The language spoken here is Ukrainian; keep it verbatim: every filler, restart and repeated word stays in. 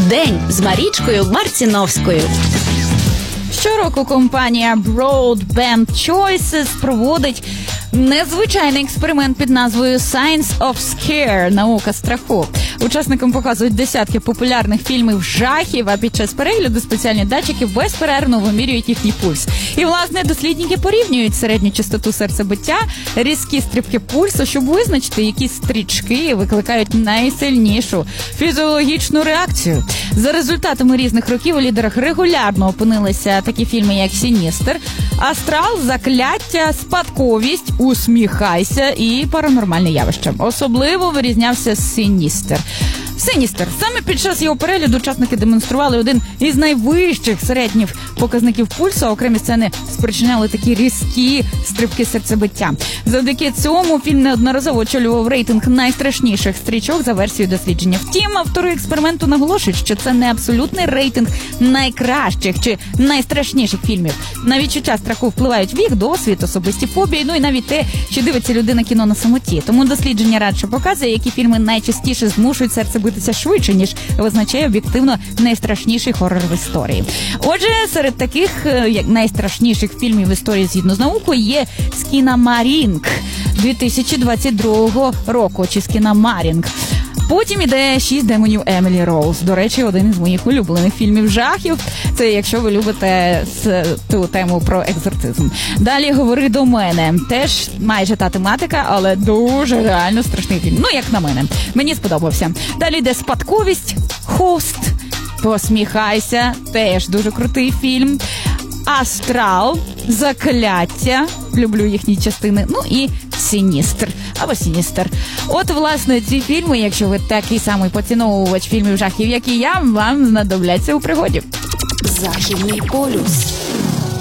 День з Марічкою Марціновською. Щороку компанія Broadband Choices проводить незвичайний експеримент під назвою Science of Scare – наука страху. Учасникам показують десятки популярних фільмів жахів, а під час перегляду спеціальні датчики безперервно вимірюють їхній пульс. І, власне, дослідники порівнюють середню частоту серцебиття, різкі стрибки пульсу, щоб визначити, які стрічки викликають найсильнішу фізіологічну реакцію. За результатами різних років у лідерах регулярно опинилися такі фільми, як «Сіністер», «Астрал», «Закляття», «Спадковість», «Усміхайся» і «Паранормальне явище». Особливо вирізнявся «Сіністер». «Сіністер». Саме під час його перегляду учасники демонстрували один із найвищих середніх показників пульсу, а окремі сцени спричиняли такі різкі стрибки серцебиття. Завдяки цьому фільм неодноразово очолював рейтинг найстрашніших стрічок за версією дослідження. Втім, автори експерименту наголошують, що це не абсолютний рейтинг найкращих чи найстрашніших фільмів. На відчуття страху впливають вік, досвід, особисті фобії, ну і навіть те, чи дивиться людина кіно на самоті. Тому дослідження радше показує, які фільми найчастіше змушують серце битися швидше, ніж визначає об'єктивно найстрашніший хорор в історії. Отже, серед таких як найстрашніших фільмів в історії згідно з наукою є «Скінамарінг» дві тисячі двадцять другого року, чи «Скінамарінг». Потім іде «Шість демонів Емілі Роуз». До речі, один із моїх улюблених фільмів жахів. Це якщо ви любите ту тему про екзорцизм. Далі «Говори до мене». Теж майже та тематика, але дуже реально страшний фільм. Ну, як на мене. Мені сподобався. Далі йде «Спадковість», «Хост», «Посміхайся». Теж дуже крутий фільм. «Астрал», «Закляття». Люблю їхні частини. Ну і «Сіністер» або «Сіністер». От, власне, ці фільми, якщо ви такий самий поціновувач фільмів жахів, як і я, вам знадобляться у пригоді. Західний полюс.